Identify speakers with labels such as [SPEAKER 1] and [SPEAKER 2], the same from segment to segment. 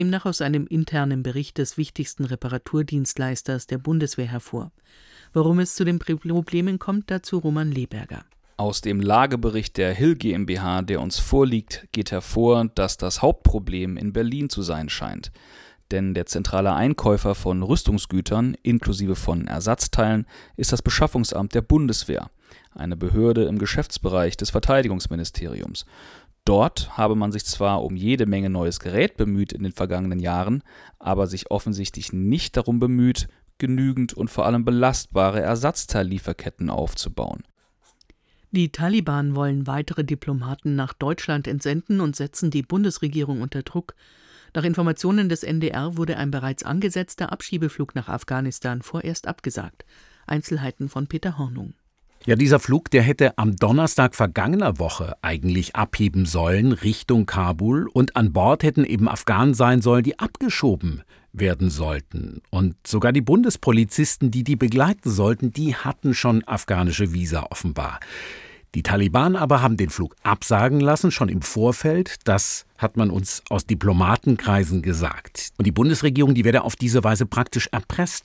[SPEAKER 1] demnach aus einem internen Bericht des wichtigsten Reparaturdienstleisters der Bundeswehr hervor. Warum es zu den Problemen kommt, dazu Roman Leberger.
[SPEAKER 2] Aus dem Lagebericht der Hill GmbH, der uns vorliegt, geht hervor, dass das Hauptproblem in Berlin zu sein scheint. Denn der zentrale Einkäufer von Rüstungsgütern, inklusive von Ersatzteilen, ist das Beschaffungsamt der Bundeswehr, eine Behörde im Geschäftsbereich des Verteidigungsministeriums. Dort habe man sich zwar um jede Menge neues Gerät bemüht in den vergangenen Jahren, aber sich offensichtlich nicht darum bemüht, genügend und vor allem belastbare Ersatzteillieferketten aufzubauen.
[SPEAKER 1] Die Taliban wollen weitere Diplomaten nach Deutschland entsenden und setzen die Bundesregierung unter Druck. Nach Informationen des NDR wurde ein bereits angesetzter Abschiebeflug nach Afghanistan vorerst abgesagt. Einzelheiten von Peter Hornung.
[SPEAKER 3] Ja, dieser Flug, der hätte am Donnerstag vergangener Woche eigentlich abheben sollen Richtung Kabul und an Bord hätten eben Afghanen sein sollen, die abgeschoben werden sollten. Und sogar die Bundespolizisten, die begleiten sollten, die hatten schon afghanische Visa offenbar. Die Taliban aber haben den Flug absagen lassen, schon im Vorfeld. Das hat man uns aus Diplomatenkreisen gesagt. Und die Bundesregierung, die werde auf diese Weise praktisch erpresst.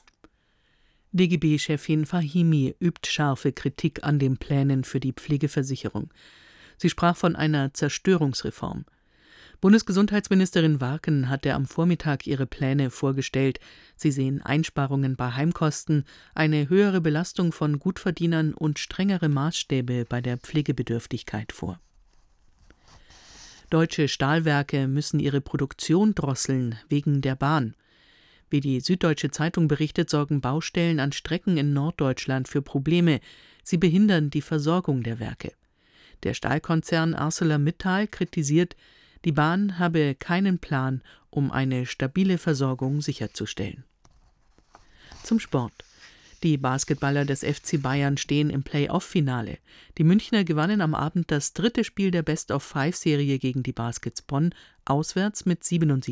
[SPEAKER 1] DGB-Chefin Fahimi übt scharfe Kritik an den Plänen für die Pflegeversicherung. Sie sprach von einer Zerstörungsreform. Bundesgesundheitsministerin Warken hatte am Vormittag ihre Pläne vorgestellt. Sie sehen Einsparungen bei Heimkosten, eine höhere Belastung von Gutverdienern und strengere Maßstäbe bei der Pflegebedürftigkeit vor. Deutsche Stahlwerke müssen ihre Produktion drosseln wegen der Bahn. Wie die Süddeutsche Zeitung berichtet, sorgen Baustellen an Strecken in Norddeutschland für Probleme. Sie behindern die Versorgung der Werke. Der Stahlkonzern ArcelorMittal kritisiert, die Bahn habe keinen Plan, um eine stabile Versorgung sicherzustellen. Zum Sport. Die Basketballer des FC Bayern stehen im Play-off-Finale. Die Münchner gewannen am Abend das 3. Spiel der Best-of-5-Serie gegen die Baskets Bonn, auswärts mit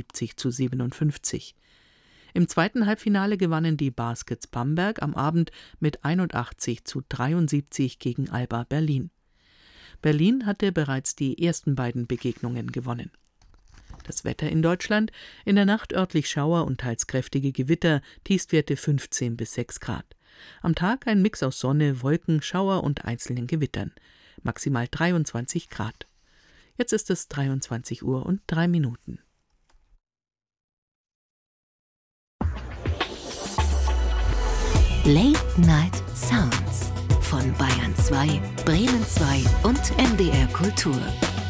[SPEAKER 1] 77:57. Im zweiten Halbfinale gewannen die Baskets Bamberg am Abend mit 81:73 gegen Alba Berlin. Berlin hatte bereits die ersten beiden Begegnungen gewonnen. Das Wetter in Deutschland: in der Nacht örtlich Schauer und teils kräftige Gewitter, Tiefstwerte 15 bis 6 Grad. Am Tag ein Mix aus Sonne, Wolken, Schauer und einzelnen Gewittern. Maximal 23 Grad. Jetzt ist es 23:03 Uhr.
[SPEAKER 4] Late Night Sounds von Bayern 2, Bremen 2 und NDR Kultur.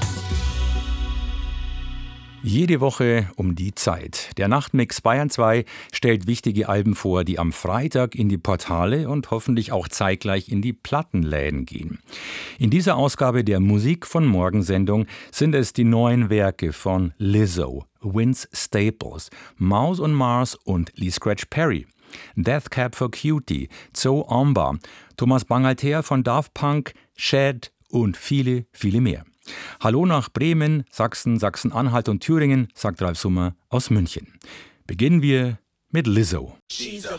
[SPEAKER 5] Jede Woche um die Zeit. Der Nachtmix Bayern 2 stellt wichtige Alben vor, die am Freitag in die Portale und hoffentlich auch zeitgleich in die Plattenläden gehen. In dieser Ausgabe der Musik von Morgen-Sendung sind es die neuen Werke von Lizzo, Vince Staples, Mouse on Mars und Lee Scratch Perry. Death Cab for Cutie, Zoe Omba, Thomas Bangalter von Daft Punk, Shad und viele, viele mehr. Hallo nach Bremen, Sachsen, Sachsen-Anhalt und Thüringen, sagt Ralf Summer aus München. Beginnen wir mit Lizzo.
[SPEAKER 6] She's a